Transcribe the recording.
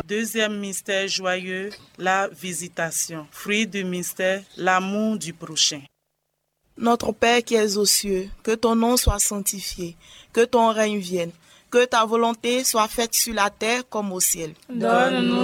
Deuxième mystère joyeux, la visitation. Fruit du mystère, l'amour du prochain. Notre Père qui es aux cieux, que ton nom soit sanctifié, que ton règne vienne, que ta volonté soit faite sur la terre comme au ciel. Donne-nous